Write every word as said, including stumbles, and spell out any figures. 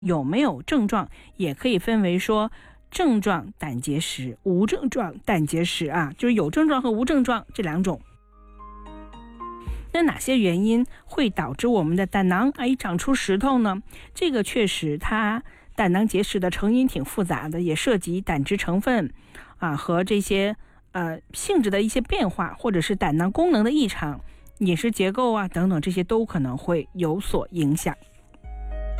有没有症状，也可以分为说症状胆结石、无症状胆结石啊，就是有症状和无症状这两种。那哪些原因会导致我们的胆囊哎长出石头呢？这个确实它胆囊结石的成因挺复杂的，也涉及胆汁成分啊和这些呃性质的一些变化，或者是胆囊功能的异常、饮食结构啊等等，这些都可能会有所影响。